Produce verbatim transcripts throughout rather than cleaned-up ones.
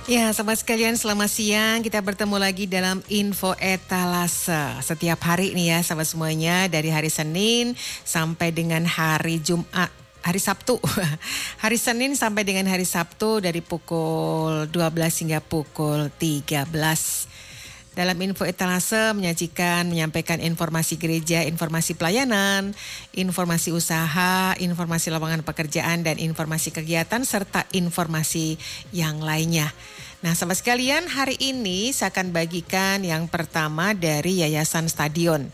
Ya, sobat sekalian, selamat siang. Kita bertemu lagi dalam Info Etalase. Setiap hari nih ya, sahabat semuanya, dari hari Senin sampai dengan hari Jumat, hari Sabtu. Hari Senin sampai dengan hari Sabtu dari pukul dua belas hingga pukul tiga belas. Dalam Info Etalase menyajikan, menyampaikan informasi gereja, informasi pelayanan, informasi usaha, informasi lowongan pekerjaan, dan informasi kegiatan, serta informasi yang lainnya. Nah, sahabat sekalian, hari ini saya akan bagikan yang pertama dari Yayasan Stadion.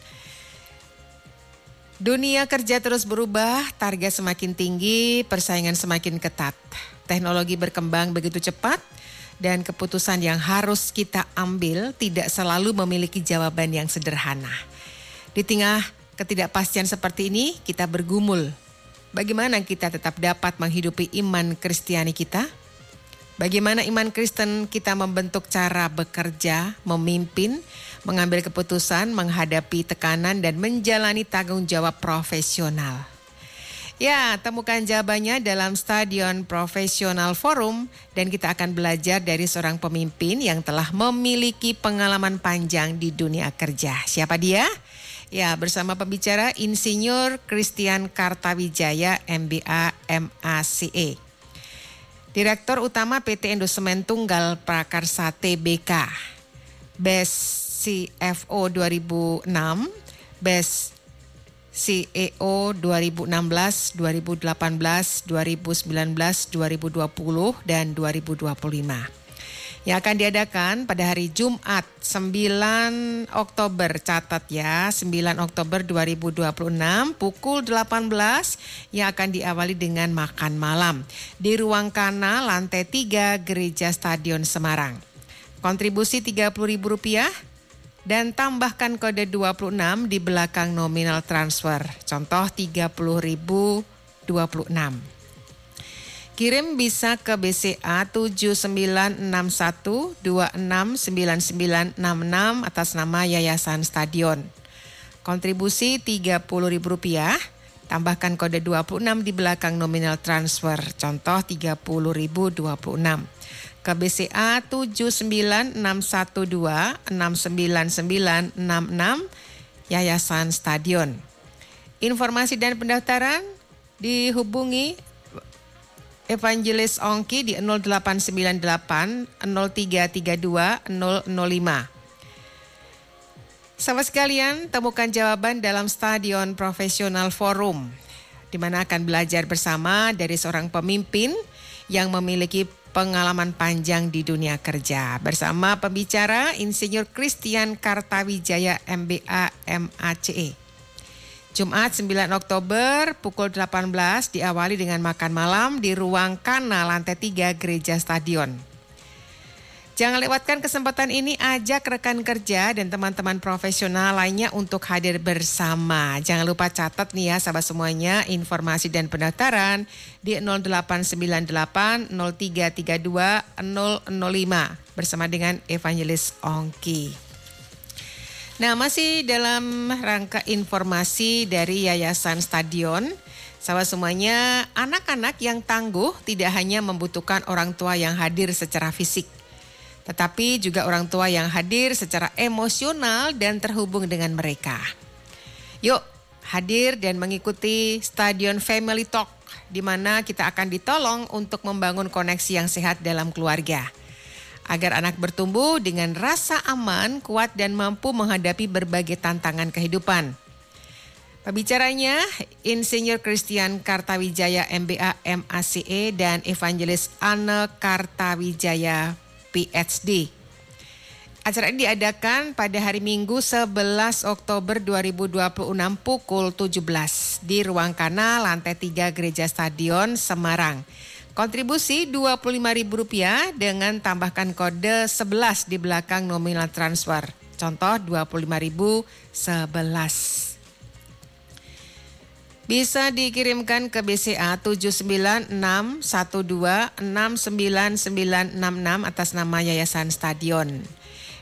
Dunia kerja terus berubah, target semakin tinggi, persaingan semakin ketat. Teknologi berkembang begitu cepat, dan keputusan yang harus kita ambil tidak selalu memiliki jawaban yang sederhana. Di tengah ketidakpastian seperti ini, kita bergumul. Bagaimana kita tetap dapat menghidupi iman Kristiani kita? Bagaimana iman Kristen kita membentuk cara bekerja, memimpin, mengambil keputusan, menghadapi tekanan, dan menjalani tanggung jawab profesional? Ya, temukan jawabannya dalam Stadion Professional Forum, dan kita akan belajar dari seorang pemimpin yang telah memiliki pengalaman panjang di dunia kerja. Siapa dia? Ya, bersama pembicara Insinyur Christian Kartawijaya, M B A M A C E. Direktur Utama P T Indosemen Tunggal Prakarsa T B K. Best C F O dua ribu enam, Best C E O dua ribu enam belas, dua ribu delapan belas, dua ribu sembilan belas, dua ribu dua puluh, dan dua ribu dua puluh lima. Yang akan diadakan pada hari Jumat sembilan Oktober, catat ya, sembilan Oktober dua ribu dua puluh enam pukul delapan belas, yang akan diawali dengan makan malam di ruang Kana lantai tiga Gereja Stadion Semarang. Kontribusi tiga puluh ribu rupiah. Dan tambahkan kode dua puluh enam di belakang nominal transfer. Contoh tiga puluh ribu dua puluh enam. Kirim bisa ke B C A tujuh sembilan enam satu dua enam sembilan sembilan enam enam atas nama Yayasan Stadion. Kontribusi tiga puluh ribu rupiah. Tambahkan kode dua puluh enam di belakang nominal transfer. Contoh tiga puluh ribu dua puluh enam. Ke B C A tujuh sembilan enam satu dua enam sembilan sembilan enam enam Yayasan Stadion. Informasi dan pendaftaran dihubungi Evangelis Ongki di nol delapan sembilan delapan nol tiga tiga dua nol nol lima. Sahabat sekalian, temukan jawaban dalam Stadion Professional Forum, di mana akan belajar bersama dari seorang pemimpin yang memiliki pengalaman panjang di dunia kerja. Bersama pembicara Insinyur Christian Kartawijaya M B A M A C E. Jumat sembilan Oktober pukul delapan belas diawali dengan makan malam di ruang Kana lantai tiga Gereja Stadion. Jangan lewatkan kesempatan ini, ajak rekan kerja dan teman-teman profesional lainnya untuk hadir bersama. Jangan lupa catat nih ya sahabat semuanya, informasi dan pendaftaran di nol delapan sembilan delapan nol tiga tiga dua nol nol lima bersama dengan Evangelis Ongki. Nah, masih dalam rangka informasi dari Yayasan Stadion, sahabat semuanya, anak-anak yang tangguh tidak hanya membutuhkan orang tua yang hadir secara fisik, tetapi juga orang tua yang hadir secara emosional dan terhubung dengan mereka. Yuk, hadir dan mengikuti Stadion Family Talk, di mana kita akan ditolong untuk membangun koneksi yang sehat dalam keluarga, agar anak bertumbuh dengan rasa aman, kuat, dan mampu menghadapi berbagai tantangan kehidupan. Pembicaranya Insinyur Christian Kartawijaya M B A M A C E dan Evangelis Anne Kartawijaya P H D. Acara ini diadakan pada hari Minggu sebelas Oktober dua ribu dua puluh enam pukul tujuh belas di ruang Kana lantai tiga Gereja Stadion Semarang. Kontribusi dua puluh lima ribu rupiah dengan tambahkan kode sebelas di belakang nominal transfer. Contoh dua puluh lima ribu sebelas. Bisa dikirimkan ke B C A tujuh sembilan enam satu dua enam sembilan sembilan enam enam atas nama Yayasan Stadion.